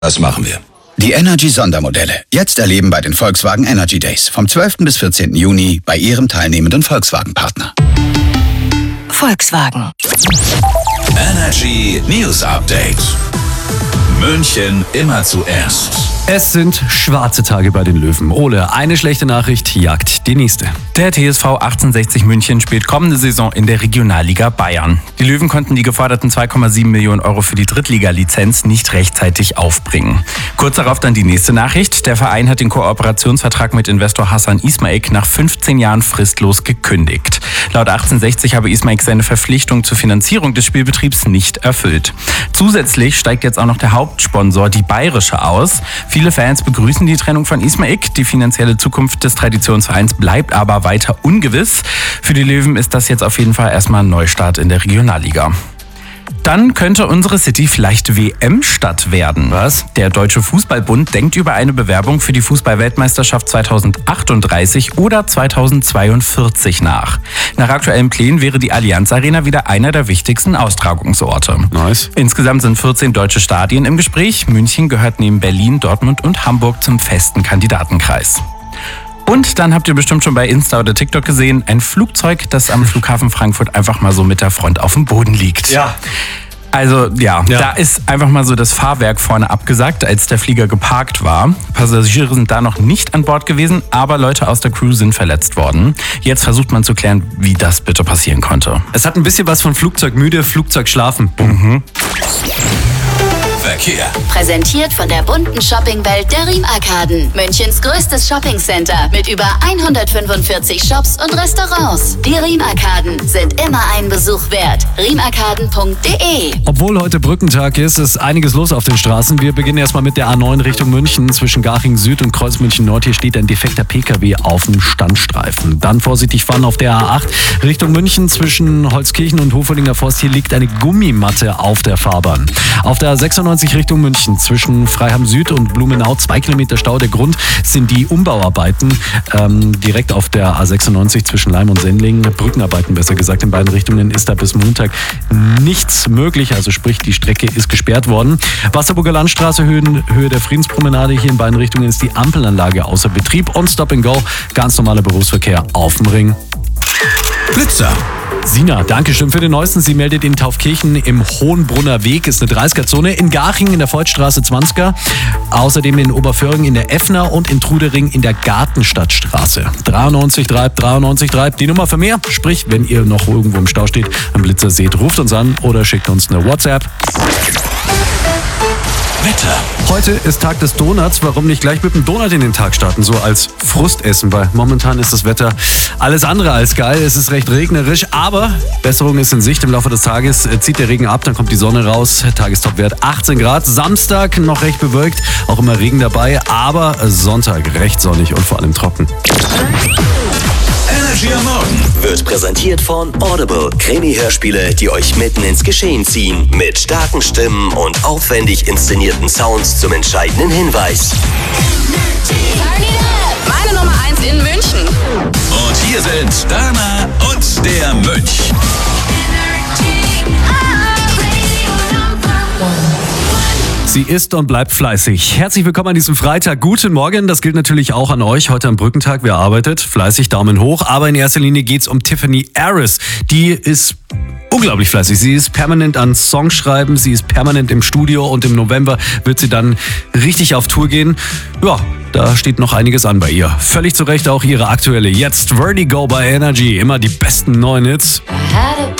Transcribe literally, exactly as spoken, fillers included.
Das machen wir. Die Energy-Sondermodelle. Jetzt erleben bei den Volkswagen Energy Days. Vom zwölften bis vierzehnten Juni bei Ihrem teilnehmenden Volkswagen-Partner. Volkswagen. Energy News Update. München immer zuerst. Es sind schwarze Tage bei den Löwen. Ole, eine schlechte Nachricht jagt die nächste. Der T S V achtzehnhundertsechzig München spielt kommende Saison in der Regionalliga Bayern. Die Löwen konnten die geforderten zwei Komma sieben Millionen Euro für die Drittliga-Lizenz nicht rechtzeitig aufbringen. Kurz darauf dann die nächste Nachricht. Der Verein hat den Kooperationsvertrag mit Investor Hassan Ismaik nach fünfzehn Jahren fristlos gekündigt. Laut achtzehnhundertsechzig habe Ismaik seine Verpflichtung zur Finanzierung des Spielbetriebs nicht erfüllt. Zusätzlich steigt jetzt auch noch der Hauptsponsor, die Bayerische, aus. Viele Fans begrüßen die Trennung von Ismaik. Die finanzielle Zukunft des Traditionsvereins bleibt aber weiter ungewiss. Für die Löwen ist das jetzt auf jeden Fall erstmal ein Neustart in der Regionalliga. Dann könnte unsere City vielleicht W M-Stadt werden. Was? Der Deutsche Fußballbund denkt über eine Bewerbung für die Fußball-Weltmeisterschaft zweitausendachtunddreißig oder zweitausendzweiundvierzig nach. Nach aktuellen Plänen wäre die Allianz Arena wieder einer der wichtigsten Austragungsorte. Nice. Insgesamt sind vierzehn deutsche Stadien im Gespräch. München gehört neben Berlin, Dortmund und Hamburg zum festen Kandidatenkreis. Und dann habt ihr bestimmt schon bei Insta oder TikTok gesehen, ein Flugzeug, das am Flughafen Frankfurt einfach mal so mit der Front auf dem Boden liegt. Ja. Also ja, ja, da ist einfach mal so das Fahrwerk vorne abgesackt, als der Flieger geparkt war. Passagiere sind da noch nicht an Bord gewesen, aber Leute aus der Crew sind verletzt worden. Jetzt versucht man zu klären, wie das bitte passieren konnte. Es hat ein bisschen was von Flugzeugmüde, Flugzeugschlafen. Mhm. Verkehr. Präsentiert von der bunten Shoppingwelt der Riem-Arkaden. Münchens größtes Shoppingcenter mit über hundertfünfundvierzig Shops und Restaurants. Die Riem-Arkaden sind immer einen Besuch wert. riemarkaden punkt de. Obwohl heute Brückentag ist, ist einiges los auf den Straßen. Wir beginnen erstmal mit der A neun Richtung München. Zwischen Garching Süd und Kreuz München Nord. Hier steht ein defekter P K W auf dem Standstreifen. Dann vorsichtig fahren auf der A acht Richtung München. Zwischen Holzkirchen und Hoferlinger Forst. Hier liegt eine Gummimatte auf der Fahrbahn. Auf der A sechsundneunzig Richtung München. Zwischen Freiham Süd und Blumenau zwei Kilometer Stau. Der Grund sind die Umbauarbeiten ähm, direkt auf der A sechsundneunzig zwischen Leim und Sendling. Brückenarbeiten besser gesagt. In beiden Richtungen ist da bis Montag nichts möglich. Also sprich, die Strecke ist gesperrt worden. Wasserburger Landstraße, Höhe, Höhe der Friedenspromenade. Hier in beiden Richtungen ist die Ampelanlage außer Betrieb. Und Stop and Go. Ganz normaler Berufsverkehr auf dem Ring. Blitzer. Sina, Dankeschön für den Neuesten. Sie meldet in Taufkirchen im Hohenbrunner Weg, ist eine dreißiger-Zone, in Garching in der Voigtstraße zwanziger, außerdem in Oberföhring in der Effner und in Trudering in der Gartenstadtstraße. dreiundneunzig treibt, dreiundneunzig treibt. Die Nummer für mehr, sprich, wenn ihr noch irgendwo im Stau steht, einen Blitzer seht, ruft uns an oder schickt uns eine WhatsApp. Wetter. Heute ist Tag des Donuts. Warum nicht gleich mit dem Donut in den Tag starten, so als Frustessen? Weil momentan ist das Wetter alles andere als geil. Es ist recht regnerisch, aber Besserung ist in Sicht. Im Laufe des Tages zieht der Regen ab, dann kommt die Sonne raus. Tagestopwert achtzehn Grad. Samstag noch recht bewölkt, auch immer Regen dabei, aber Sonntag recht sonnig und vor allem trocken. Energy am Morgen wird präsentiert von Audible. Krimi-Hörspiele, die euch mitten ins Geschehen ziehen. Mit starken Stimmen und aufwendig inszenierten Sounds zum entscheidenden Hinweis. Meine Nummer eins in München. Und hier sind Dana und der Mönch. Sie ist und bleibt fleißig. Herzlich willkommen an diesem Freitag. Guten Morgen, das gilt natürlich auch an euch. Heute am Brückentag, wer arbeitet, fleißig, Daumen hoch. Aber in erster Linie geht's um Tiffany Harris. Die ist unglaublich fleißig. Sie ist permanent an Songs schreiben, sie ist permanent im Studio und im November wird sie dann richtig auf Tour gehen. Ja, da steht noch einiges an bei ihr. Völlig zu Recht auch ihre aktuelle Jetzt Vertigo bei Energy. Immer die besten neuen Hits. I had a